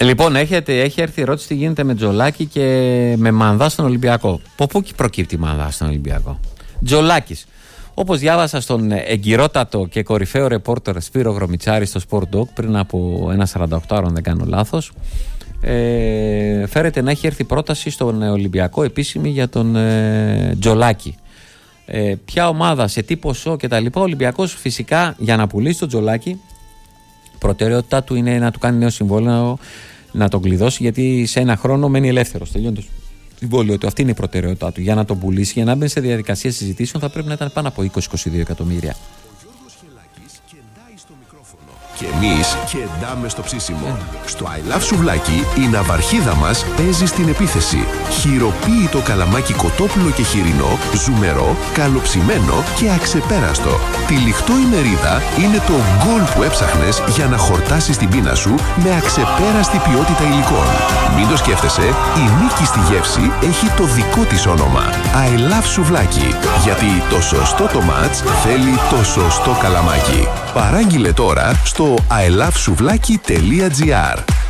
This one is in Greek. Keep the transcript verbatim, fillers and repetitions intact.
Λοιπόν, έχετε, έχει έρθει η ερώτηση τι γίνεται με Τζολάκη και με Μανδά στον Ολυμπιακό. Από πού προκύπτει Μανδά στον Ολυμπιακό? Τζολάκης. Όπως διάβασα στον εγκυρότατο και κορυφαίο ρεπόρτερ Σπύρο Γρομιτσάρη στο Sport Dog πριν από ένα σαράντα οκτώ ώρα, αν δεν κάνω λάθος, ε, φέρεται να έχει έρθει πρόταση στον Ολυμπιακό επίσημη για τον ε, Τζολάκη. Ε, ποια ομάδα, σε τι ποσό κτλ. Ο Ολυμπιακός φυσικά για να πουλήσει τον Τζολάκη, προτεραιότητά του είναι να του κάνει νέο συμβόλαιο, να τον κλειδώσει, γιατί σε ένα χρόνο μένει ελεύθερος. Τελειώνει το συμβόλαιο του. Αυτή είναι η προτεραιότητά του. Για να τον πουλήσει, για να μπει σε διαδικασία συζητήσεων, θα πρέπει να ήταν πάνω από είκοσι με είκοσι δύο εκατομμύρια. Και εμείς κεντάμε στο ψήσιμο. Στο I Love Σουβλάκι η ναυαρχίδα μας παίζει στην επίθεση. Χειροποίητο καλαμάκι κοτόπουλο και χοιρινό, ζουμερό, καλοψημένο και αξεπέραστο. Τυλιχτό η μερίδα είναι το γκολ που έψαχνες για να χορτάσεις την πείνα σου με αξεπέραστη ποιότητα υλικών. Μην το σκέφτεσαι, η νίκη στη γεύση έχει το δικό της όνομα. I Love Σουβλάκι. Γιατί το σωστό το μάτς θέλει το σωστό καλαμάκι. Παράγγειλε τώρα στο άι λαβ σουβλάκι τελεία τζι άρ.